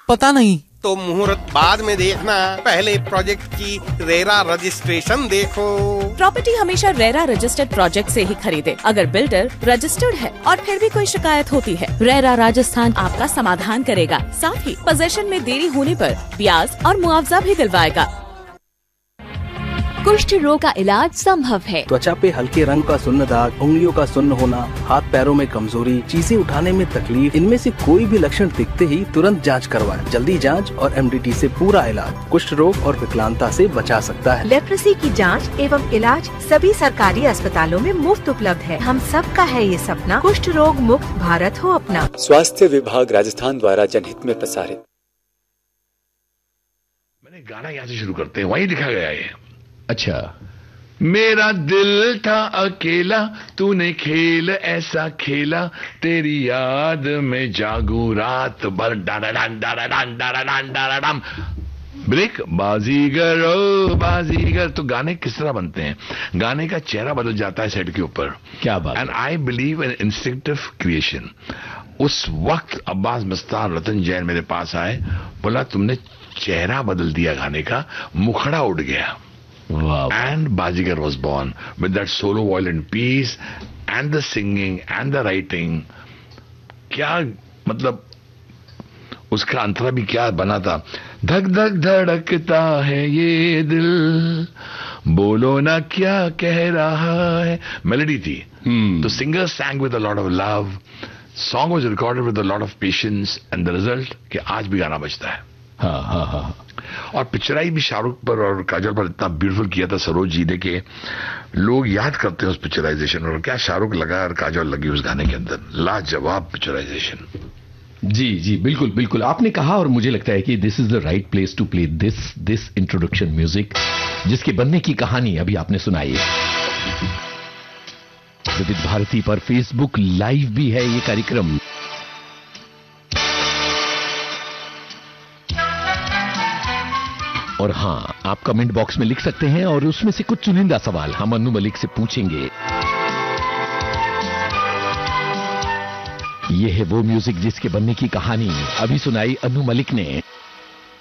पता नहीं। तो मुहूर्त बाद में देखना, पहले प्रोजेक्ट की रेरा रजिस्ट्रेशन देखो। प्रॉपर्टी हमेशा रेरा रजिस्टर्ड प्रोजेक्ट से ही खरीदे। अगर बिल्डर रजिस्टर्ड है और फिर भी कोई शिकायत होती है, रेरा राजस्थान आपका समाधान करेगा। साथ ही पोजेशन में देरी होने पर ब्याज और मुआवजा भी दिलवाएगा। कुष्ठ रोग का इलाज संभव है। त्वचा पे हल्के रंग का सुन्न दाग, उंगलियों का सुन्न होना, हाथ पैरों में कमजोरी, चीजें उठाने में तकलीफ, इनमें से कोई भी लक्षण दिखते ही तुरंत जांच करवाएं। जल्दी जांच और एमडीटी से पूरा इलाज कुष्ठ रोग और विकलांगता से बचा सकता है। लेप्रेसी की जांच एवं इलाज सभी सरकारी अस्पतालों में मुफ्त उपलब्ध है। हम सबका है ये सपना, कुष्ठ रोग मुक्त भारत हो अपना। स्वास्थ्य विभाग राजस्थान द्वारा जनहित में प्रसारित। मैंने गाना यहाँ से शुरू करते हैं, वहीं लिखा गया है। अच्छा। मेरा दिल था अकेला, तूने खेल ऐसा खेला, तेरी याद में जागू रात भर। ब्रेक। बाजीगर ओ बाजीगर। तो गाने किस तरह बनते हैं? गाने का चेहरा बदल जाता है सेट के ऊपर। क्या बात। And I believe in instinctive creation. उस वक्त अब्बास मस्तान, रतन जैन मेरे पास आए, बोला तुमने चेहरा बदल दिया गाने का, मुखड़ा उड़ गया। Wow. And Bajigar was born with that solo violin piece and the singing and the writing. क्या मतलब उसका अंतरा भी क्या बना था। धक धक धड़कता है ये दिल, बोलो ना क्या कह रहा है, मेलोडी थी। तो singer sang with a lot of love. Song was recorded with a lot of patience and the result कि आज भी गाना बजता है। हाँ हाँ हाँ। और पिक्चराइज भी शाहरुख पर और काजल पर इतना ब्यूटीफुल किया था सरोज जी ने कि लोग याद करते हैं उस पिक्चराइजेशन। और क्या शाहरुख लगा और काजल लगी उस गाने के अंदर, लाजवाब पिक्चराइजेशन। जी जी बिल्कुल बिल्कुल, आपने कहा और मुझे लगता है कि this is the right place to play this introduction music, जिसके बनने की कहानी अभी आपने सुनाई है। विविध भारती पर फेसबुक लाइव भी है ये कार्यक्रम। और हाँ, आप कमेंट बॉक्स में लिख सकते हैं और उसमें से कुछ चुनिंदा सवाल हम अनु मलिक से पूछेंगे। ये है वो म्यूजिक जिसके बनने की कहानी अभी सुनाई अनु मलिक ने।